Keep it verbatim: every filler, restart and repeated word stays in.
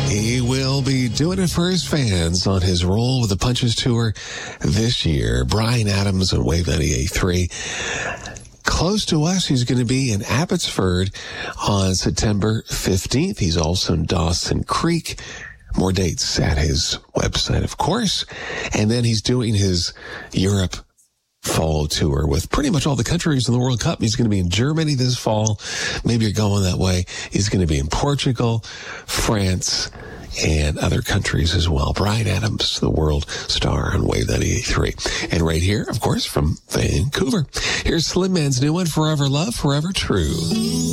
He will be doing it for his fans on his Roll with the Punches tour this year. Bryan Adams on Wave ninety-eight point three. Close to us, he's going to be in Abbotsford on September fifteenth. He's also in Dawson Creek. More dates at his website, of course. And then he's doing his Europe fall tour with pretty much all the countries in the World Cup. He's going to be in Germany this fall. Maybe you're going that way. He's going to be in Portugal, France, and other countries as well. Bryan Adams, the world star on Wave ninety-eight point three. And right here, of course, from Vancouver, here's Slim Man's new one, Forever Love, Forever True.